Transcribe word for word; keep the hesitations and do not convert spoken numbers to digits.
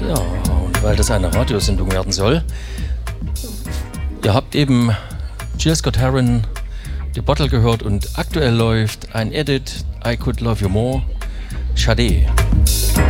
Ja, und weil das eine Radiosendung werden soll, ihr habt eben Jill Scott Heron, The Bottle gehört und aktuell läuft ein Edit, I Could Love You More, Sade.